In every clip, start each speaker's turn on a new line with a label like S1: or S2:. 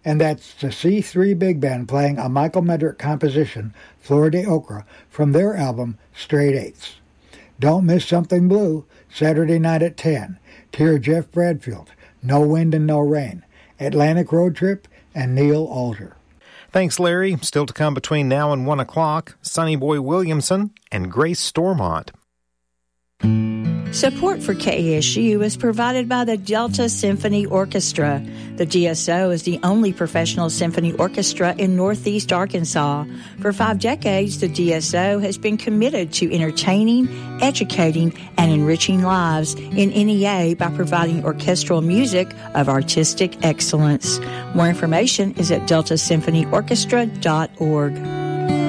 S1: And that's the C3 Big Band playing a Michael Medrick composition, Flor de Ochre, from their album Straight Eights. Don't miss Something Blue, Saturday night at 10. Hear Jeff Bradfield, No Wind and No Rain, Atlantic Road Trip, and Neil Alder.
S2: Thanks, Larry. Still to come between now and 1 o'clock, Sonny Boy Williamson and Grace Stormont.
S3: Support for KASU is provided by the Delta Symphony Orchestra. The DSO is the only professional symphony orchestra in Northeast Arkansas. For 5 decades, the DSO has been committed to entertaining, educating, and enriching lives in NEA by providing orchestral music of artistic excellence. More information is at deltasymphonyorchestra.org.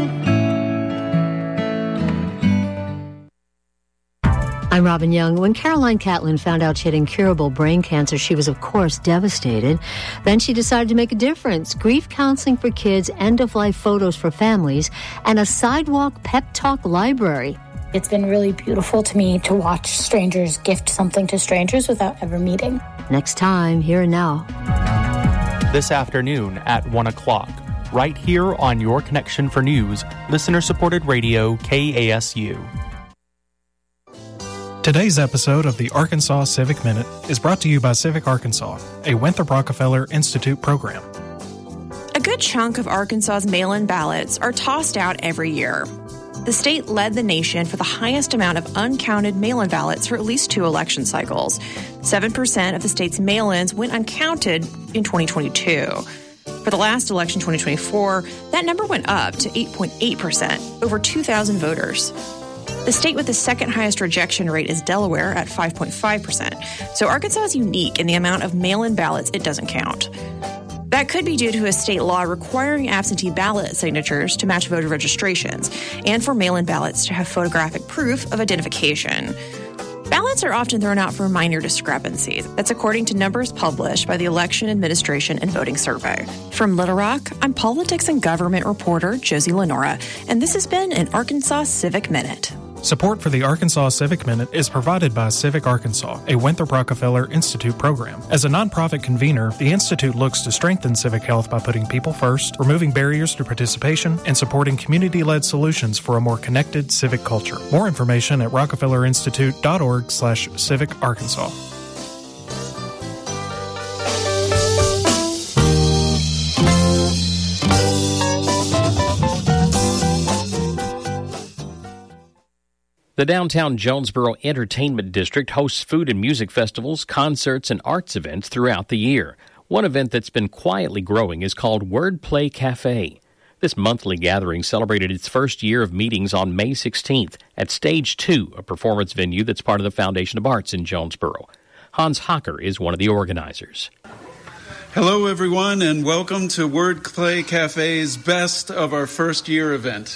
S4: I'm Robin Young. When Caroline Catlin found out she had incurable brain cancer, she was, of course, devastated. Then she decided to make a difference. Grief counseling for kids, end-of-life photos for families, and a sidewalk pep talk library.
S5: It's been really beautiful to me to watch strangers gift something to strangers without ever meeting.
S4: Next time, Here and Now.
S6: This afternoon at 1 o'clock, right here on Your Connection for News, listener-supported radio KASU.
S7: Today's episode of the Arkansas Civic Minute is brought to you by Civic Arkansas, a Winthrop Rockefeller Institute program.
S8: A good chunk of Arkansas's mail-in ballots are tossed out every year. The state led the nation for the highest amount of uncounted mail-in ballots for at least 2 election cycles. 7% of the state's mail-ins went uncounted in 2022. For the last election, 2024, that number went up to 8.8%, over 2,000 voters. The state with the second highest rejection rate is Delaware at 5.5%. So Arkansas is unique in the amount of mail-in ballots it doesn't count. That could be due to a state law requiring absentee ballot signatures to match voter registrations and for mail-in ballots to have photographic proof of identification. Ballots are often thrown out for minor discrepancies. That's according to numbers published by the Election Administration and Voting Survey. From Little Rock, I'm politics and government reporter Josie Lenora, and this has been an Arkansas Civic Minute.
S7: Support for the Arkansas Civic Minute is provided by Civic Arkansas, a Winthrop Rockefeller Institute program. As a nonprofit convener, the Institute looks to strengthen civic health by putting people first, removing barriers to participation, and supporting community-led solutions for a more connected civic culture. More information at rockefellerinstitute.org/Civic Arkansas.
S9: The downtown Jonesboro Entertainment District hosts food and music festivals, concerts, and arts events throughout the year. One event that's been quietly growing is called Wordplay Cafe. This monthly gathering celebrated its first year of meetings on May 16th at Stage 2, a performance venue that's part of the Foundation of Arts in Jonesboro. Hans Hocker is one of the organizers.
S10: Hello, everyone, and welcome to Wordplay Cafe's Best of Our First Year event.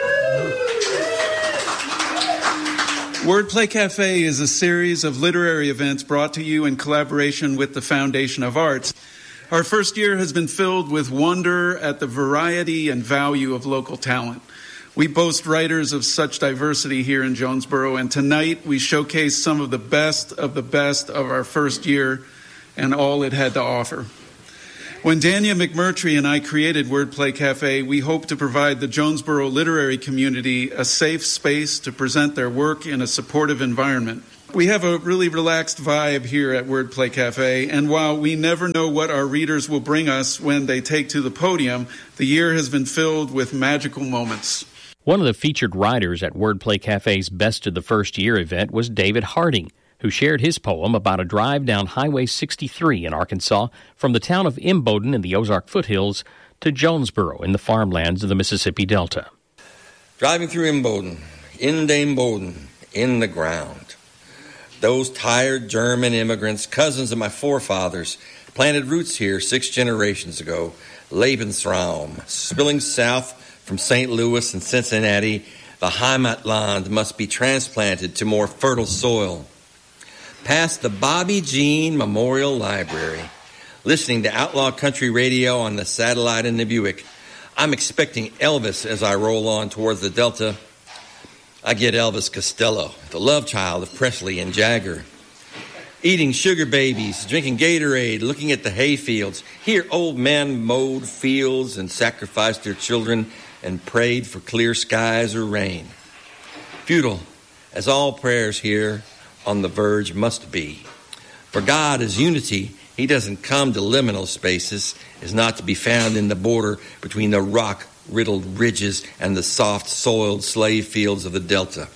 S10: Wordplay Cafe is a series of literary events brought to you in collaboration with the Foundation of Arts. Our first year has been filled with wonder at the variety and value of local talent. We boast writers of such diversity here in Jonesboro, and tonight we showcase some of the best of our first year and all it had to offer. When Dania McMurtry and I created Wordplay Cafe, we hope to provide the Jonesboro literary community a safe space to present their work in a supportive environment. We have a really relaxed vibe here at Wordplay Cafe, and while we never know what our readers will bring us when they take to the podium, the year has been filled with magical moments.
S9: One of the featured writers at Wordplay Cafe's Best of the First Year event was David Harding, who shared his poem about a drive down Highway 63 in Arkansas from the town of Imboden in the Ozark foothills to Jonesboro in the farmlands of the Mississippi Delta.
S11: Driving through Imboden, in the ground. Those tired German immigrants, cousins of my forefathers, planted roots here 6 generations ago. Lebensraum, spilling south from St. Louis and Cincinnati, the Heimatland must be transplanted to more fertile soil. Past the Bobby Jean Memorial Library, listening to Outlaw Country Radio on the satellite in the Buick. I'm expecting Elvis as I roll on towards the Delta. I get Elvis Costello, the love child of Presley and Jagger. eating sugar babies, drinking Gatorade, looking at the hay fields. Here, old men mowed fields and sacrificed their children and prayed for clear skies or rain. Futile, as all prayers here on the verge must be. For God is unity. He doesn't come to liminal spaces, is not to be found in the border between the rock-riddled ridges and the soft-soiled slave fields of the Delta.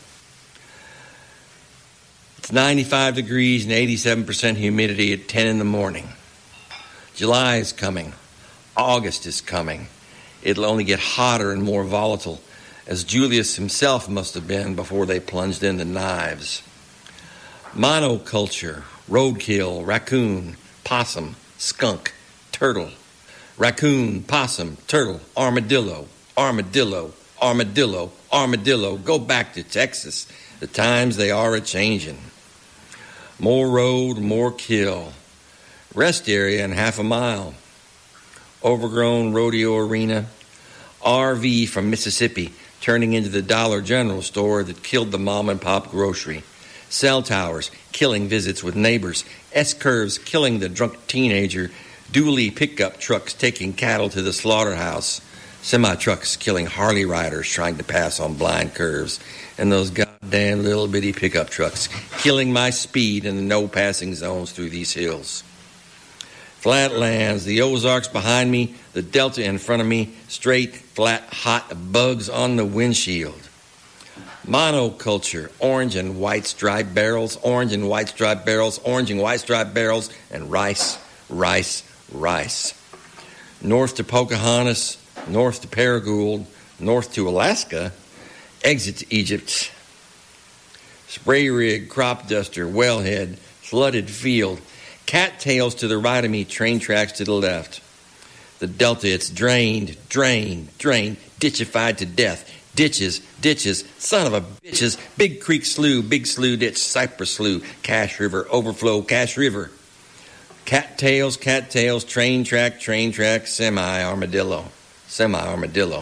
S11: It's 95 degrees and 87% humidity at 10 in the morning. July is coming. August is coming. It'll only get hotter and more volatile, as Julius himself must have been before they plunged into knives. Monoculture, roadkill, raccoon, possum, skunk, turtle. Raccoon, possum, turtle, armadillo, armadillo, armadillo, armadillo. Go back to Texas. The times they are a-changin'. More road, more kill. Rest area in half a mile. Overgrown rodeo arena. RV from Mississippi turning into the Dollar General store that killed the mom-and-pop grocery. Cell towers killing visits with neighbors. S-curves killing the drunk teenager. Dually pickup trucks taking cattle to the slaughterhouse. Semi-trucks killing Harley riders trying to pass on blind curves. And those goddamn little bitty pickup trucks killing my speed in the no-passing zones through these hills. Flatlands, the Ozarks behind me, the Delta in front of me, straight, flat, hot bugs on the windshield. Monoculture, orange and white striped barrels, orange and white striped barrels, orange and white striped barrels, and rice, rice, rice. North to Pocahontas, north to Paragould, north to Alaska, exit to Egypt. Spray rig, crop duster, wellhead, flooded field, cattails to the right of me, train tracks to the left. The Delta, it's drained, drained, drained, ditchified to death. Ditches, ditches, son of a bitches, Big Creek Slough, Big Slough Ditch, Cypress Slough, Cache River, Overflow, Cache River. Cattails, cattails, train track, semi-armadillo, semi-armadillo.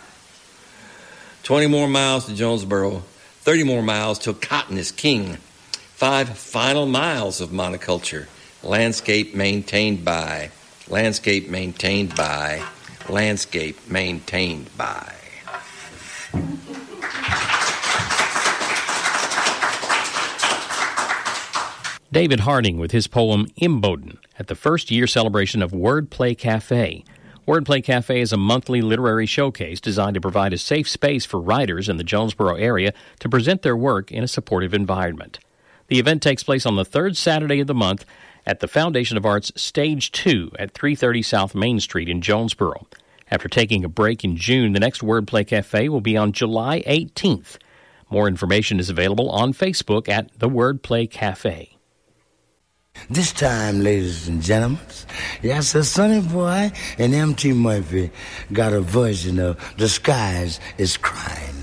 S11: 20 more miles to Jonesboro, 30 more miles till cotton is king. 5 final miles of monoculture. Landscape maintained by, landscape maintained by, landscape maintained by.
S9: David Harding with his poem Imboden at the first year celebration of Wordplay Cafe. Wordplay Cafe is a monthly literary showcase designed to provide a safe space for writers in the Jonesboro area to present their work in a supportive environment. The event takes place on the third Saturday of the month at the Foundation of Arts Stage 2 at 330 South Main Street in Jonesboro. After taking a break in June, the next Wordplay Cafe will be on July 18th. More information is available on Facebook at The Wordplay Cafe.
S12: This time, ladies and gentlemen, yes, Sonny Boy and M.T. Murphy got a version of The Skies is Crying.